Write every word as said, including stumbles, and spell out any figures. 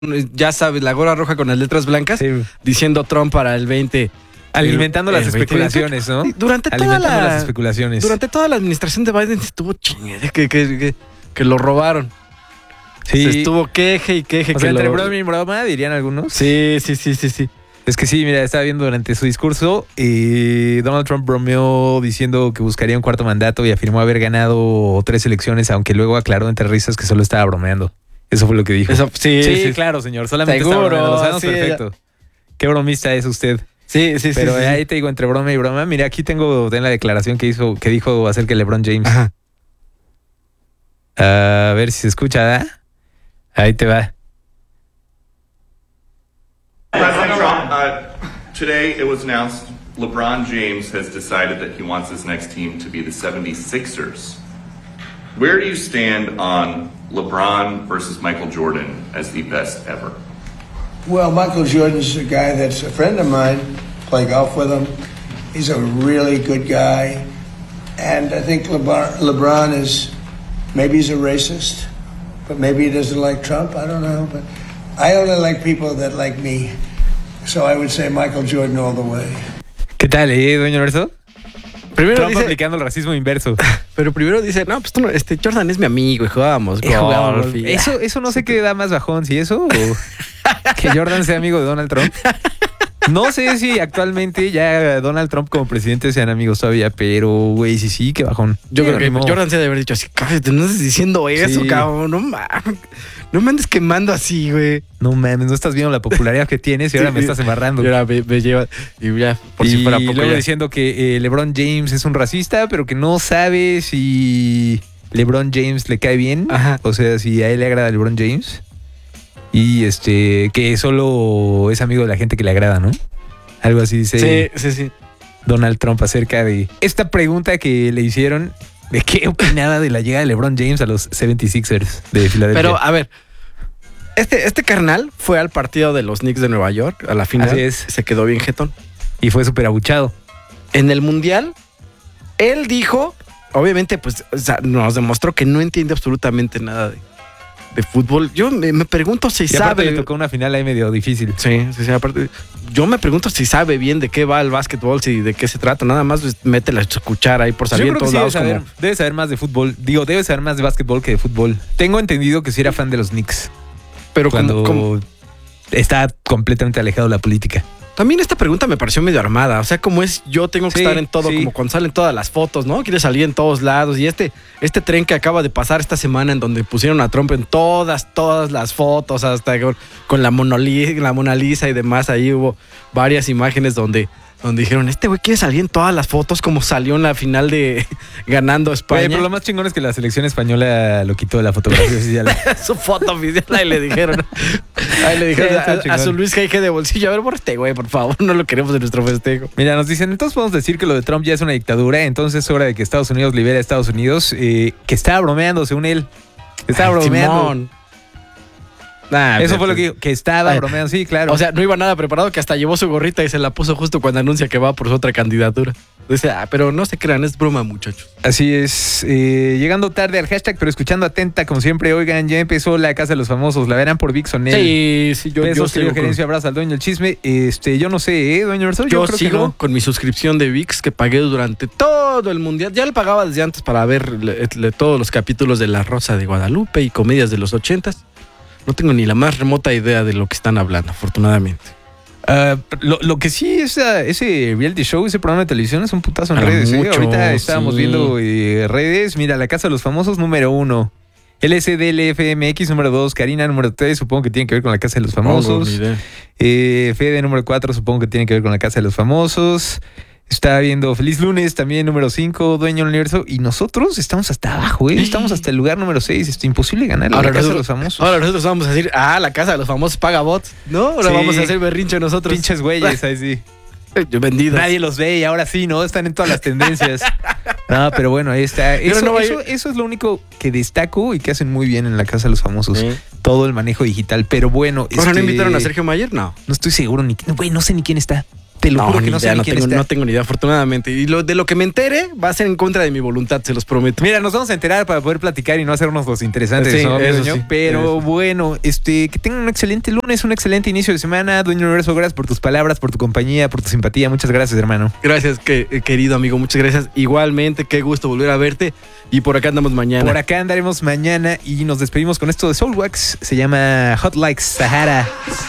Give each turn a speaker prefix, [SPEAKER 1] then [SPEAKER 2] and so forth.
[SPEAKER 1] ya sabes, la gorra roja con las letras blancas, sí, diciendo Trump para el veinte.
[SPEAKER 2] Alimentando el, las el especulaciones, ¿no?
[SPEAKER 1] Durante toda la,
[SPEAKER 2] las especulaciones.
[SPEAKER 1] Durante toda la administración de Biden estuvo chingue que, que, que, que lo robaron.
[SPEAKER 2] Sí.
[SPEAKER 1] Se estuvo queje y queje.
[SPEAKER 2] O
[SPEAKER 1] que
[SPEAKER 2] sea, entre
[SPEAKER 1] lo...
[SPEAKER 2] broma y broma, dirían algunos.
[SPEAKER 1] Sí, sí, sí, sí, sí.
[SPEAKER 2] Es que sí, mira, estaba viendo durante su discurso y Donald Trump bromeó diciendo que buscaría un cuarto mandato y afirmó haber ganado tres elecciones, aunque luego aclaró entre risas que solo estaba bromeando. Eso fue lo que dijo.
[SPEAKER 1] Eso, sí,
[SPEAKER 2] sí,
[SPEAKER 1] sí,
[SPEAKER 2] claro, señor. Solamente
[SPEAKER 1] seguro,
[SPEAKER 2] estaba bromeando. Lo sabemos
[SPEAKER 1] sí,
[SPEAKER 2] perfecto. Ya. Qué bromista es usted.
[SPEAKER 1] Sí, sí,
[SPEAKER 2] Pero
[SPEAKER 1] sí.
[SPEAKER 2] ahí
[SPEAKER 1] sí.
[SPEAKER 2] te digo, entre broma y broma. Mira, aquí tengo en la declaración que hizo, que dijo acerca de LeBron James.
[SPEAKER 1] Ajá.
[SPEAKER 2] A ver si se escucha, ¿eh? Ahí te va.
[SPEAKER 3] President Trump, uh, today it was announced LeBron James has decided that he wants his next team to be the seventy-sixers. Where do you stand on LeBron versus Michael Jordan as the best ever?
[SPEAKER 4] Well, Michael Jordan's a guy that's a friend of mine. Play golf with him. He's a really good guy. And I think LeBron, LeBron is, maybe he's a racist, but maybe he doesn't like Trump. I don't know. But I only like people that like me. So I would say Michael Jordan all the way.
[SPEAKER 2] ¿Qué tal, eh, doña Alberto?
[SPEAKER 1] Primero
[SPEAKER 2] Trump
[SPEAKER 1] dice,
[SPEAKER 2] aplicando el racismo inverso.
[SPEAKER 1] Pero primero dice, no, pues tú no, este Jordan es mi amigo y jugábamos
[SPEAKER 2] eh,
[SPEAKER 1] golf. Y
[SPEAKER 2] eso, eso no sé qué da más bajón, si eso o que Jordan sea amigo de Donald Trump. No sé si actualmente ya Donald Trump como presidente sean amigos todavía, pero güey, sí, sí, qué bajón.
[SPEAKER 1] Yo
[SPEAKER 2] sí,
[SPEAKER 1] creo que
[SPEAKER 2] no.
[SPEAKER 1] Jordan se debe haber dicho así, cállate, no estás diciendo eso, sí. cabrón, no mames. No me andes quemando así, güey.
[SPEAKER 2] No mames, no estás viendo la popularidad que tienes y ahora sí, me estás embarrando.
[SPEAKER 1] Y ahora me, me lleva, y ya, por
[SPEAKER 2] y
[SPEAKER 1] si fuera poco.
[SPEAKER 2] Y luego
[SPEAKER 1] ya.
[SPEAKER 2] diciendo que eh, LeBron James es un racista, pero que no sabe si LeBron James le cae bien.
[SPEAKER 1] Ajá.
[SPEAKER 2] O sea, si a él le agrada LeBron James. Y este, que solo es amigo de la gente que le agrada, ¿no? Algo así dice
[SPEAKER 1] sí, sí, sí.
[SPEAKER 2] Donald Trump acerca de esta pregunta que le hicieron de qué opinaba de la llegada de LeBron James a los setenta y sixers de Filadelfia.
[SPEAKER 1] Pero, a ver, este, este carnal fue al partido de los Knicks de Nueva York, a la final.
[SPEAKER 2] Así es.
[SPEAKER 1] Se quedó bien jetón.
[SPEAKER 2] Y fue súper abuchado.
[SPEAKER 1] En el Mundial, él dijo, obviamente, pues, o sea, nos demostró que no entiende absolutamente nada de, de fútbol. Yo me, me pregunto si
[SPEAKER 2] y
[SPEAKER 1] sabe.
[SPEAKER 2] Le tocó una final ahí medio difícil.
[SPEAKER 1] Sí, sí, sí. Aparte, yo me pregunto si sabe bien de qué va el básquetbol, si de qué se trata. Nada más pues, mete la cuchara ahí por salir en todos
[SPEAKER 2] sí
[SPEAKER 1] lados.
[SPEAKER 2] Debe saber,
[SPEAKER 1] como...
[SPEAKER 2] debe saber más de fútbol. Digo, debe saber más de básquetbol que de fútbol. Tengo entendido que sí era fan de los Knicks.
[SPEAKER 1] Pero
[SPEAKER 2] cuando
[SPEAKER 1] como, como...
[SPEAKER 2] está completamente alejado de la política.
[SPEAKER 1] También esta pregunta me pareció medio armada. O sea, como es, yo tengo que sí, estar en todo, sí. como cuando salen todas las fotos, ¿no? Quiere salir en todos lados. Y este, este tren que acaba de pasar esta semana en donde pusieron a Trump en todas, todas las fotos, hasta con, con la, Monoli, la Mona Lisa y demás. Ahí hubo varias imágenes donde, donde dijeron, este güey quiere salir en todas las fotos como salió en la final de ganando España.
[SPEAKER 2] Oye, pero lo más chingón es que la selección española lo quitó de la fotografía oficial.
[SPEAKER 1] Su foto oficial, ahí le dijeron. Ahí le dijeron sí, a, a su Luis G G de bolsillo, a ver, borra este güey, por favor, no lo queremos en nuestro festejo.
[SPEAKER 2] Mira, nos dicen, entonces podemos decir que lo de Trump ya es una dictadura, entonces es hora de que Estados Unidos libere a Estados Unidos, eh, que estaba bromeando, según él. Que estaba Ay, bromeando. Simón. Nah, eso fue lo que dijo, que estaba Ay, bromeando, sí, claro.
[SPEAKER 1] O sea, no iba nada preparado, que hasta llevó su gorrita y se la puso justo cuando anuncia que va por su otra candidatura. Dice, ah, pero no se crean, es broma, muchachos.
[SPEAKER 2] Así es, eh, llegando tarde al hashtag, pero escuchando atenta, como siempre. Oigan, ya empezó la Casa de los Famosos, la verán por Vix o Nel.
[SPEAKER 1] Sí, sí, yo,
[SPEAKER 2] Besos,
[SPEAKER 1] yo sigo
[SPEAKER 2] gerencia,
[SPEAKER 1] con...
[SPEAKER 2] abrazo al dueño del chisme. Este, yo no sé, ¿eh, doña Verso?
[SPEAKER 1] Yo,
[SPEAKER 2] yo creo
[SPEAKER 1] sigo
[SPEAKER 2] que no.
[SPEAKER 1] con mi suscripción de Vix que pagué durante todo el mundial. Ya le pagaba desde antes para ver le, le, todos los capítulos de La Rosa de Guadalupe y comedias de los ochentas. No tengo ni la más remota idea de lo que están hablando, afortunadamente.
[SPEAKER 2] Uh, lo, lo que sí es uh, ese reality show, ese programa de televisión es un putazo en
[SPEAKER 1] a
[SPEAKER 2] redes.
[SPEAKER 1] Mucho,
[SPEAKER 2] ¿eh? Ahorita estábamos
[SPEAKER 1] sí.
[SPEAKER 2] viendo eh, redes. Mira, La Casa de los Famosos número uno. L S D L F M X número dos. Karina número tres, supongo que tiene que ver con La Casa de los Famosos.
[SPEAKER 1] No, no,
[SPEAKER 2] eh, Fede número cuatro, supongo que tiene que ver con La Casa de los Famosos. Está viendo Feliz Lunes, también número cinco, Dueño del Universo. Y nosotros estamos hasta abajo, ¿eh? Estamos hasta el lugar número seis. Es imposible ganar
[SPEAKER 1] ahora
[SPEAKER 2] La Casa
[SPEAKER 1] nosotros,
[SPEAKER 2] de los Famosos.
[SPEAKER 1] Ahora nosotros vamos a decir, ah, La Casa de los Famosos paga bots, ¿no? Ahora sí. Vamos a hacer berrinche nosotros.
[SPEAKER 2] Pinches güeyes, ahí sí.
[SPEAKER 1] Yo vendido.
[SPEAKER 2] Nadie los ve y ahora sí, ¿no? Están en todas las tendencias. No, pero bueno, ahí está. Eso, no eso, eso es lo único que destaco y que hacen muy bien en La Casa de los Famosos. ¿Sí? Todo el manejo digital. Pero bueno.
[SPEAKER 1] ¿Ahora este... no invitaron a Sergio Mayer? No.
[SPEAKER 2] No estoy seguro ni. Güey, no sé ni quién está. Te lo juro
[SPEAKER 1] no,
[SPEAKER 2] que no sé
[SPEAKER 1] idea,
[SPEAKER 2] ni
[SPEAKER 1] no
[SPEAKER 2] quién
[SPEAKER 1] tengo,
[SPEAKER 2] está.
[SPEAKER 1] No tengo ni idea, afortunadamente. Y lo, de lo que me entere va a ser en contra de mi voluntad, se los prometo.
[SPEAKER 2] Mira, nos vamos a enterar para poder platicar y no hacernos los interesantes.
[SPEAKER 1] Sí,
[SPEAKER 2] ¿no,
[SPEAKER 1] eso
[SPEAKER 2] dueño?
[SPEAKER 1] sí,
[SPEAKER 2] Pero
[SPEAKER 1] eso.
[SPEAKER 2] bueno, este, que tengan un excelente lunes, un excelente inicio de semana. Dueño Universo, gracias por tus palabras, por tu compañía, por tu simpatía. Muchas gracias, hermano.
[SPEAKER 1] Gracias, que, querido amigo, muchas gracias. Igualmente, qué gusto volver a verte. Y por acá andamos mañana.
[SPEAKER 2] Por acá andaremos mañana y nos despedimos con esto de Soulwax. Se llama Hot Like Sahara.